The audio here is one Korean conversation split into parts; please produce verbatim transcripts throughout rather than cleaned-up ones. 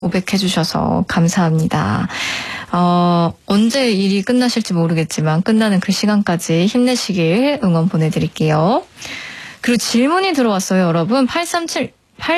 고백해주셔서 감사합니다. 어, 언제 일이 끝나실지 모르겠지만 끝나는 그 시간까지 힘내시길 응원 보내드릴게요. 그리고 질문이 들어왔어요, 여러분. 팔삼칠,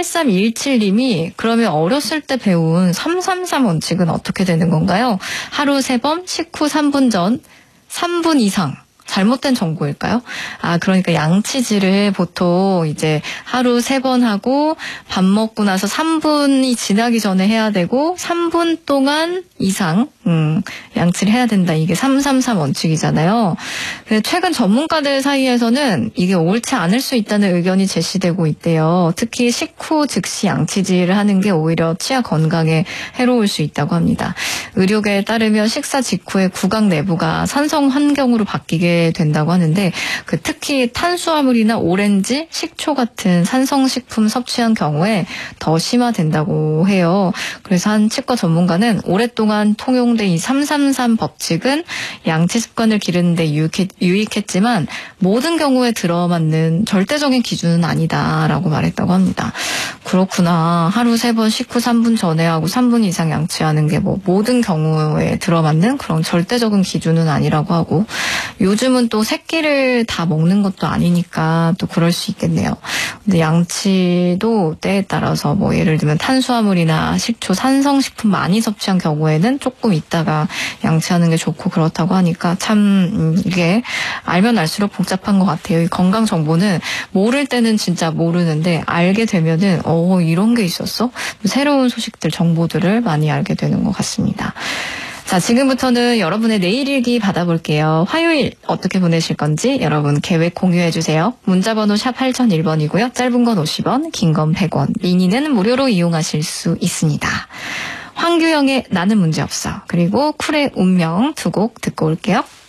팔삼일칠님이 그러면 어렸을 때 배운 삼삼삼 원칙은 어떻게 되는 건가요? 하루 세 번, 식후 삼 분 전, 삼 분 이상. 잘못된 정보일까요? 아, 그러니까 양치질을 보통 이제 하루 세 번 하고 밥 먹고 나서 삼 분이 지나기 전에 해야 되고 삼 분 동안 이상 음, 양치를 해야 된다. 이게 삼삼삼 원칙이잖아요. 최근 전문가들 사이에서는 이게 옳지 않을 수 있다는 의견이 제시되고 있대요. 특히 식후 즉시 양치질을 하는 게 오히려 치아 건강에 해로울 수 있다고 합니다. 의료계에 따르면 식사 직후에 구강 내부가 산성 환경으로 바뀌게 된다고 하는데 그 특히 탄수화물이나 오렌지, 식초 같은 산성식품 섭취한 경우에 더 심화된다고 해요. 그래서 한 치과 전문가는 오랫동안 통용된 이 삼삼삼 법칙은 양치 습관을 기르는 데 유익했, 유익했지만 모든 경우에 들어맞는 절대적인 기준은 아니다라고 말했다고 합니다. 그렇구나. 하루 세 번 식후 삼 분 전에 하고 삼 분 이상 양치하는 게 뭐 모든 경우에 들어맞는 그런 절대적인 기준은 아니라고 하고 요즘은 또 새끼를 다 먹는 것도 아니니까 또 그럴 수 있겠네요. 근데 양치도 때에 따라서 뭐 예를 들면 탄수화물이나 식초, 산성식품 많이 섭취한 경우에는 조금 있다가 양치하는 게 좋고 그렇다고 하니까 참 음, 이게 알면 알수록 복잡한 것 같아요. 이 건강 정보는 모를 때는 진짜 모르는데 알게 되면은 어 이런 게 있었어? 새로운 소식들, 정보들을 많이 알게 되는 것 같습니다. 자, 지금부터는 여러분의 내일 일기 받아볼게요. 화요일 어떻게 보내실 건지 여러분 계획 공유해주세요. 문자번호 샵 팔공공일 번이고요. 짧은 건 오십 원, 긴 건 백 원, 미니는 무료로 이용하실 수 있습니다. 황규영의 나는 문제없어. 그리고 쿨의 운명 두 곡 듣고 올게요.